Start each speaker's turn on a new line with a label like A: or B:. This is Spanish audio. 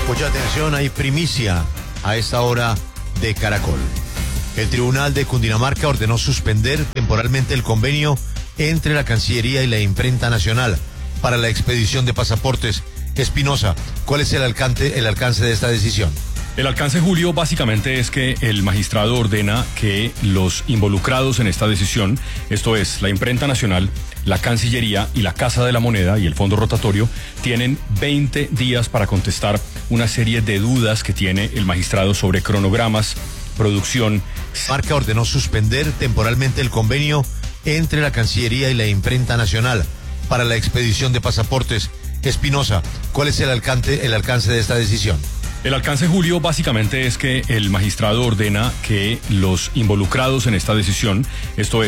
A: Mucha atención, hay primicia a esta hora de Caracol. El Tribunal de Cundinamarca ordenó suspender temporalmente el convenio entre la Cancillería y la Imprenta Nacional para la expedición de pasaportes. Espinosa, ¿cuál es el alcance de esta decisión?
B: El alcance, Julio, básicamente es que el magistrado ordena que los involucrados en esta decisión, esto es, la Imprenta Nacional, la Cancillería y la Casa de la Moneda y el Fondo Rotatorio, tienen 20 días para contestar una serie de dudas que tiene el magistrado sobre cronogramas, producción.
A: Marca ordenó suspender temporalmente el convenio entre la Cancillería y la Imprenta Nacional para la expedición de pasaportes. Espinosa, ¿cuál es el alcance de esta decisión?
B: El alcance, Julio, básicamente es que el magistrado ordena que los involucrados en esta decisión, esto es,